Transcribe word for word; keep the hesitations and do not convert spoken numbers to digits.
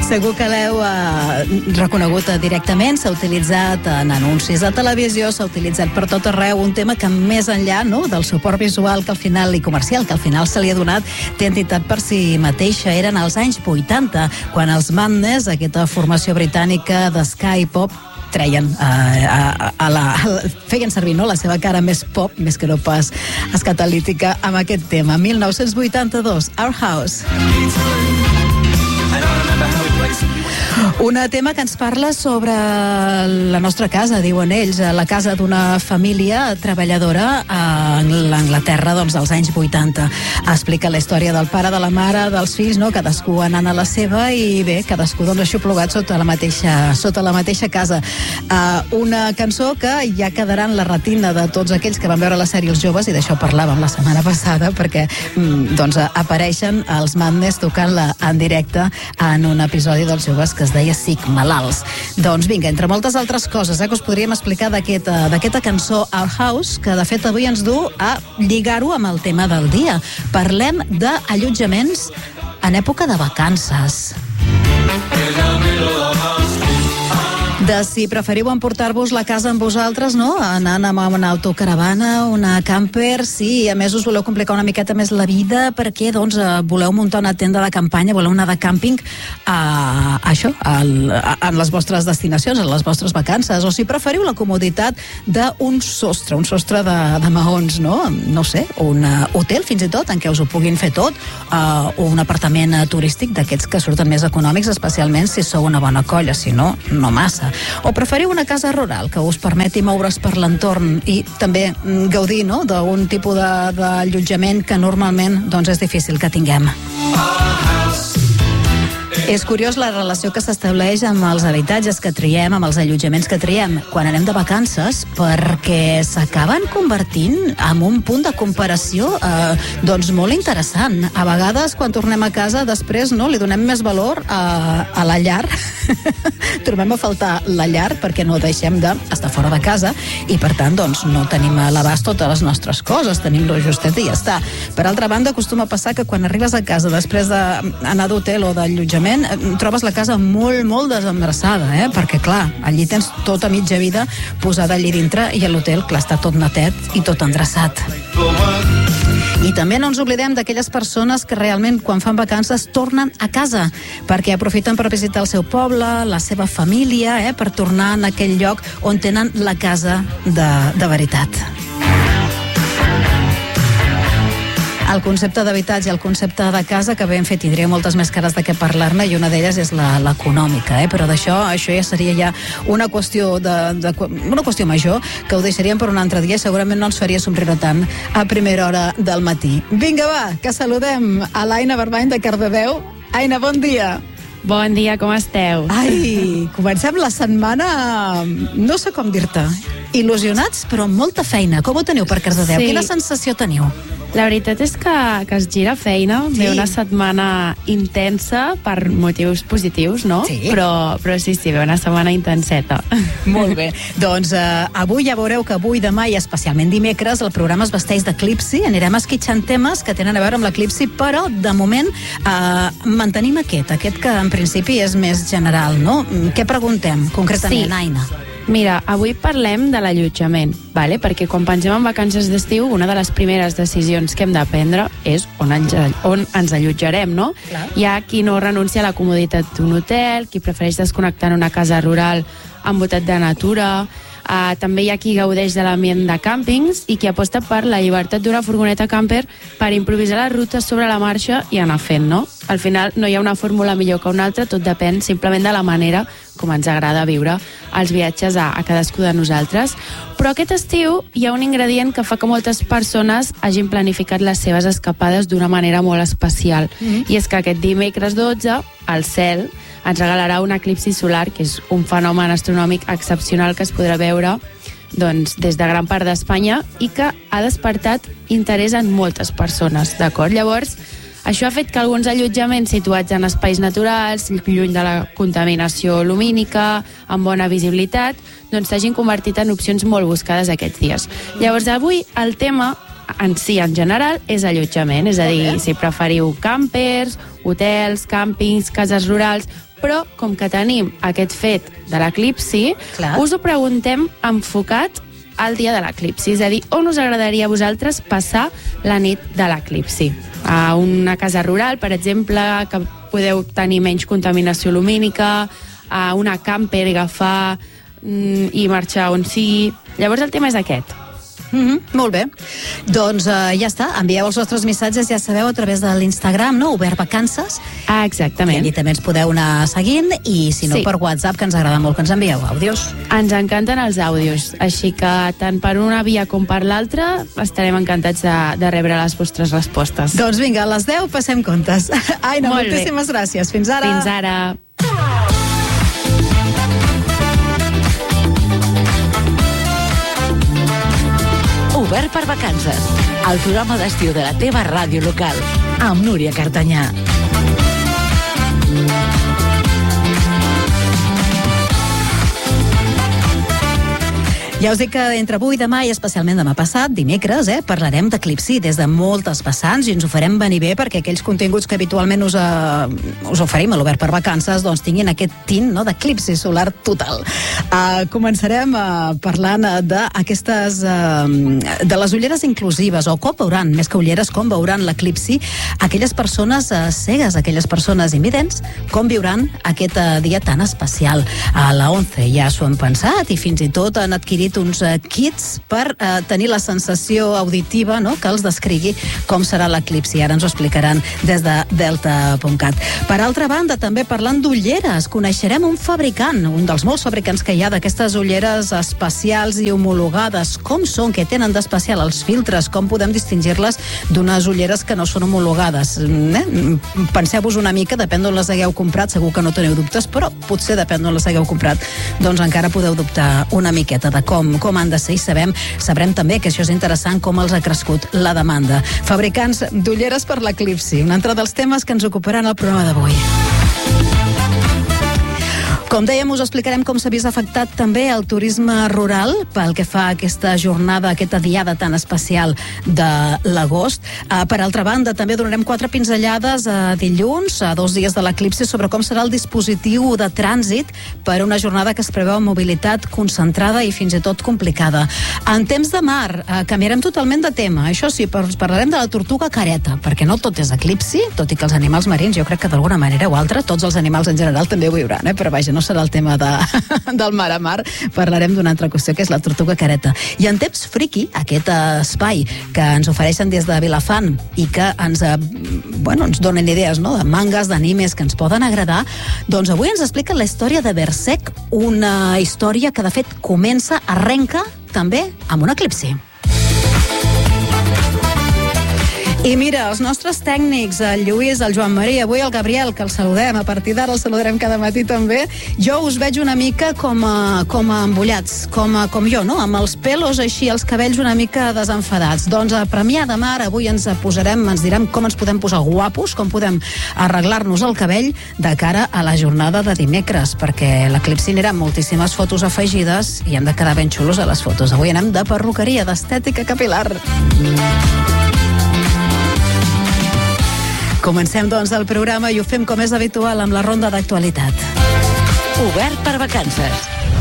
Segur que l'heu eh, reconegut directament, s'ha utilitzat en anuncis de televisió, s'ha utilitzat per tot arreu, un tema que més enllà, no?, del suport visual que al final i comercial que al final se li ha donat, té entitat per si mateixa. Eren als anys vuitanta, quan els Madness, aquesta formació britànica de ska i pop, treien a, a, a la, a la, feien servir, no?, la seva cara més pop, més que no pas escatalítica, amb aquest tema. mil nou-cents vuitanta-dos, Our House. Un tema que ens parla sobre la nostra casa, diuen ells, la casa d'una família treballadora a l'Anglaterra, doncs, dels anys vuitanta. Explica la història del pare, de la mare, dels fills, no?, cadascú anant a la seva i bé, cadascú doncs aixoplugat sota la mateixa, sota la mateixa casa. Uh, una cançó que ja quedarà en la retina de tots aquells que van veure la sèrie Els Joves, i d'això parlàvem la setmana passada, perquè mm, doncs, apareixen els Madness tocant-la en directe en un episodi dels Joves que es deia Sic Malalts. Doncs vinga, entre moltes altres coses eh, que us podríem explicar d'aquesta d'aquesta cançó Our House, que de fet avui ens du a lligar-ho amb el tema del dia. Parlem d'allotjaments en època de vacances. De si preferiu emportar-vos la casa amb vosaltres, no?, anant amb una autocaravana, una camper, sí, a més us voleu complicar una miqueta més la vida perquè, doncs, voleu muntar una tenda de campanya, voleu anar de càmping a, a això, a, a, en les vostres destinacions, en les vostres vacances, o si preferiu la comoditat d'un sostre, un sostre de, de maons, no?, no sé, un uh, hotel fins i tot, en què us ho puguin fer tot, uh, o un apartament uh, turístic d'aquests que surten més econòmics, especialment si sou una bona colla, si no, no massa. O preferiu una casa rural que us permeti moure's per l'entorn i també gaudir, no?, d'un tipus d'allotjament que normalment, doncs, és difícil que tinguem. És curiós la relació que s'estableix amb els habitatges que triem, amb els allotjaments que triem quan anem de vacances, perquè s'acaben convertint en un punt de comparació eh, doncs molt interessant. A vegades, quan tornem a casa, després, no, li donem més valor a, a la llar. Trobem a faltar la llar perquè no deixem d'estar fora de casa i, per tant, doncs, no tenim a l'abast totes les nostres coses, tenim-lo justet i ja està. Per altra banda, acostuma a passar que quan arribes a casa després d'anar d'hotel o d'allotjament trobes la casa molt, molt desembarassada, eh? Perquè, clar, allí tens tota mitja vida posada allí dintre i a l'hotel, clar, està tot netet i tot endreçat. I també no ens oblidem d'aquelles persones que realment, quan fan vacances, tornen a casa, perquè aprofiten per visitar el seu poble, la seva família, eh? Per tornar en aquell lloc on tenen la casa de, de veritat. El concepte d'habitatge i el concepte de casa, que ben fet, tindria moltes més cares de què parlar-ne, i una d'elles és l'econòmica, eh? Però d'això, això ja seria ja una qüestió de, de, una qüestió major, que ho deixaríem per un altre dia, segurament no ens faria somriure tant a primera hora del matí. Vinga, va, que saludem a l'Aina Barbany de Cardedeu. Aina, bon dia. Bon dia, com esteu? Ai, comencem la setmana, no sé com dir-te, il·lusionats, però amb molta feina. Com ho teniu per Cardedeu? Sí. Quina sensació teniu? La veritat és que, que es gira feina, sí. Ve una setmana intensa per motius positius, no? Sí. Però, però sí, sí, ve una setmana intenseta. Molt bé. Doncs uh, avui ja veureu que avui, demà i especialment dimecres el programa es vesteix d'eclipsi. Anirem esquitxant temes que tenen a veure amb l'eclipsi, però de moment uh, mantenim aquest, aquest que en principi és més general, no? Què preguntem concretament, sí. Aina? Mira, avui parlem de l'allotjament, vale? Perquè quan pensem en vacances d'estiu, una de les primeres decisions que hem de prendre és on ens, on ens allotjarem, no? Clar. Hi ha qui no renuncia a la comoditat d'un hotel, qui prefereix desconnectar en una casa rural envoltat de natura, uh, també hi ha qui gaudeix de l'ambient de càmpings i qui aposta per la llibertat d'una furgoneta camper per improvisar les rutes sobre la marxa i anar fent, no? Al final no hi ha una fórmula millor que una altra, tot depèn simplement de la manera com ens agrada viure els viatges a, a cadascú de nosaltres. Però aquest estiu hi ha un ingredient que fa que moltes persones hagin planificat les seves escapades d'una manera molt especial. Mm-hmm. I és que aquest dimecres dotze, el cel ens regalarà un eclipsi solar, que és un fenomen astronòmic excepcional que es podrà veure doncs, des de gran part d'Espanya i que ha despertat interès en moltes persones, d'acord? Llavors, això ha fet que alguns allotjaments situats en espais naturals, lluny de la contaminació lumínica, amb bona visibilitat, doncs s'hagin convertit en opcions molt buscades aquests dies. Llavors, avui el tema en si, en general, és allotjament. És a dir, si preferiu campers, hotels, càmpings, cases rurals, però com que tenim aquest fet de l'eclipsi, Clar. us ho preguntem enfocat al dia de l'eclipsi. És a dir, on us agradaria a vosaltres passar la nit de l'eclipsi? A una casa rural, per exemple, que podeu tenir menys contaminació lumínica, a una camper, agafar mm, i marxar on sigui. Llavors el tema és aquest. Mm-hmm, molt bé. Doncs uh, ja està, envieu els vostres missatges, ja sabeu, a través de l'Instagram, no? Obert Vacances. Ah, I exactament. allí també ens podeu anar seguint, i si no, Sí. per WhatsApp, que ens agrada molt que ens envieu àudios. Ens encanten els àudios, així que tant per una via com per l'altra estarem encantats de, de rebre les vostres respostes. Doncs vinga, a les deu passem comptes. Aina, Molt bé. moltíssimes gràcies. Fins ara. Fins ara. Obert per Vacances, el programa d'estiu de la teva ràdio local, amb Núria Cartanyà. Ja us dic que entre avui i demà, i especialment demà passat, dimecres, eh, parlarem d'eclipsi des de moltes vessants, i ens ho farem venir bé perquè aquells continguts que habitualment us, uh, us oferim a l'Obert per Vacances doncs tinguin aquest tint, no?, d'eclipsi solar total. Uh, començarem uh, parlant uh, d'aquestes uh, de les ulleres inclusives, o com veuran, més que ulleres, com veuran l'eclipsi aquelles persones uh, cegues, aquelles persones invidents, com viuran aquest uh, dia tan especial. A la ONCE ja s'ho han pensat i fins i tot han adquirit uns uh, kits per uh, tenir la sensació auditiva, no?, que els descrigui com serà l'eclipsi. Ara ens ho explicaran des de delta punt cat. Per altra banda, també parlant d'ulleres, coneixerem un fabricant, un dels molts fabricants que hi ha d'aquestes ulleres especials i homologades. Com són, què tenen d'especial els filtres, com podem distingir-les d'unes ulleres que no són homologades? Eh? Penseu-vos una mica, depèn d'on les hagueu comprat, segur que no teniu dubtes, però potser depèn d'on les hagueu comprat, doncs encara podeu dubtar una miqueta de com Com, com han de ser, i sabem, sabrem també que això és interessant, com els ha crescut la demanda. Fabricants d'ulleres per l'eclipsi, un altre dels temes que ens ocuparan el programa d'avui. Com dèiem, us explicarem com s'ha vist afectat també el turisme rural pel que fa a aquesta jornada, aquesta diada tan especial de l'agost. Uh, per altra banda, també donarem quatre pinzellades a dilluns, a dos dies de l'eclipsi, sobre com serà el dispositiu de trànsit per una jornada que es preveu mobilitat concentrada i fins i tot complicada. En temps de mar, uh, canviarem totalment de tema. Això sí, parlarem de la tortuga careta, perquè no tot és eclipsi, tot i que els animals marins, jo crec que d'alguna manera o altra, tots els animals en general també ho viuran, eh? Però vaja, no serà el tema de, del mar a mar. Parlarem d'una altra qüestió, que és la tortuga careta. I en temps friki, aquest espai que ens ofereixen des de Vilafant i que ens, eh, bueno, ens donen idees, no?, de mangas, d'animes que ens poden agradar, doncs avui ens expliquen la història de Berserk, una història que de fet comença, arrenca també amb un eclipsi. I mira, els nostres tècnics, el Lluís, el Joan Maria, avui el Gabriel, que el saludem, a partir d'ara el saludarem cada matí també, jo us veig una mica com a, com a embullats, com, a, com jo, no?, amb els pelos així, els cabells una mica desenfadats. Doncs a Premià de Mar avui ens posarem, ens direm com ens podem posar guapos, com podem arreglar-nos el cabell de cara a la jornada de dimecres, perquè l'eclipsi anirà amb moltíssimes fotos afegides i hem de quedar ben xulos a les fotos. Avui anem de perruqueria, d'estètica capilar. Comencem, doncs, el programa i ho fem com és habitual amb la ronda d'actualitat. Obert per Vacances.